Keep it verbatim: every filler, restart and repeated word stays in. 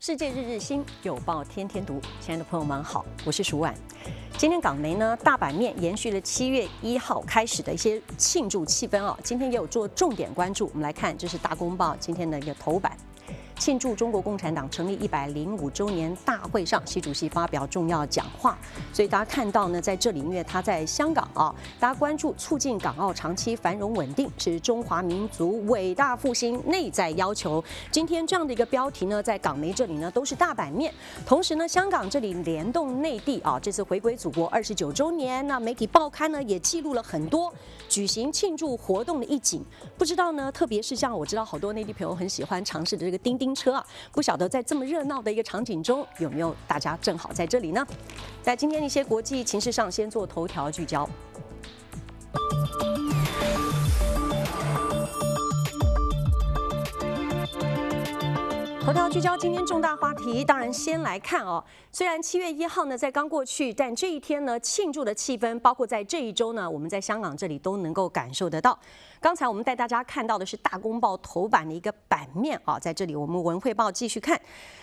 世界日日新，有报天天读。亲爱的朋友们好，我是舒婉。今天港媒呢大版面延续了七月一号开始的一些庆祝气氛哦，今天也有做重点关注。我们来看，这是大公报今天的一个头版。庆祝中国共产党成立一百零五周年大会上，习主席发表重要讲话。所以大家看到呢，在这里，因为他在香港啊，大家关注促进港澳长期繁荣稳定是中华民族伟大复兴内在要求。今天这样的一个标题呢，在港媒这里呢都是大版面。同时呢，香港这里联动内地啊，这次回归祖国二十九周年，那媒体报刊呢也记录了很多举行庆祝活动的一景。不知道呢，特别是像我知道好多内地朋友很喜欢尝试的这个叮叮车啊，不晓得在这么热闹的一个场景中，有没有大家正好在这里呢？在今天的一些国际情势上，先做头条聚焦。头条聚焦今天重大话题，当然先来看哦。虽然七月一号呢在刚过去，但这一天呢庆祝的气氛，包括在这一周呢，我们在香港这里都能够感受得到。刚才我们带大家看到的是大公报头版的一个版面啊，在这里我们文汇报继续看。